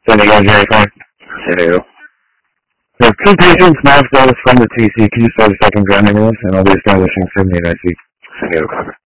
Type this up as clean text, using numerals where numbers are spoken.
San Diego, Jerry Clark. San Diego. We have two patients, Miles Davis from the TC. Can you start a second ground ambulance? And I'll be establishing 78 IC. San Diego, copy.